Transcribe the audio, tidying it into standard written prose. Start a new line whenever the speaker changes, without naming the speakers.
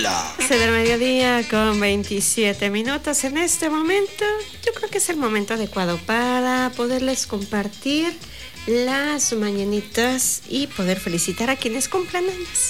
Chabela.
Es el mediodía con 27 minutos. En este momento, yo creo que es el momento adecuado para poderles compartir las mañanitas y poder felicitar a quienes cumplan años.